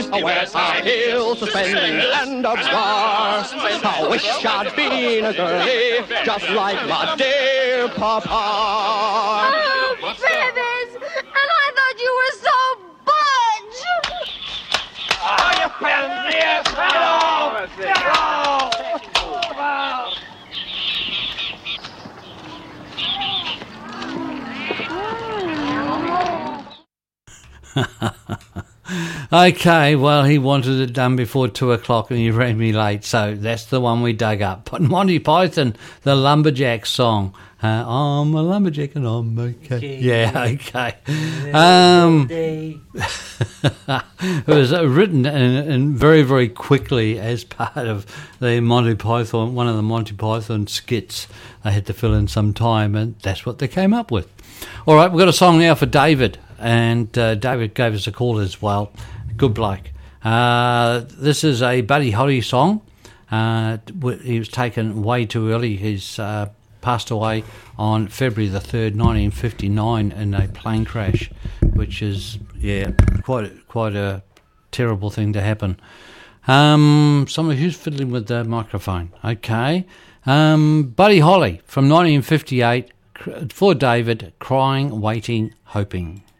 where our hills suspending land of stars. I wish I'd been a girlie, just like my dear papa. Oh, Beavis! And I thought you were so budge! Oh, you friends, yes, hello! Okay, well, he wanted it done before 2 o'clock and he ran me late, so that's the one we dug up. But Monty Python, the Lumberjack song. I'm a lumberjack and I'm okay. Yeah, okay. It was written and very, very quickly as part of the Monty Python, one of the Monty Python skits. They had to fill in some time, and that's what they came up with. All right, we've got a song now for David, and David gave us a call as well. Good bloke. This is a Buddy Holly song. He was taken way too early. He's passed away on February the 3rd, 1959 in a plane crash, which is, quite a terrible thing to happen. Somebody who's fiddling with the microphone. Okay. Buddy Holly from 1958 for David, Crying, Waiting, Hoping.